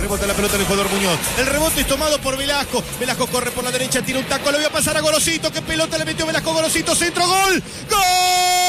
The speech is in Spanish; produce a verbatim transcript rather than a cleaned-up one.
rebota la pelota del jugador Muñoz. El rebote es tomado por Velasco. Velasco corre por la derecha, tira un taco, lo voy a pasar a Gorosito. ¿Qué pelota le metió Velasco? Gorosito, centro, gol. ¡Gol!